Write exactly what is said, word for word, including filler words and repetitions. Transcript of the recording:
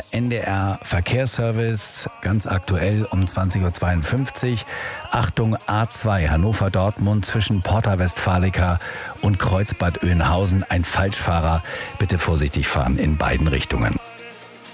N D R Verkehrsservice, ganz aktuell um zwanzig Uhr zweiundfünfzig. Achtung, A zwei Hannover-Dortmund zwischen Porta Westfalica und Kreuzbad Oeynhausen. Ein Falschfahrer. Bitte vorsichtig fahren in beiden Richtungen.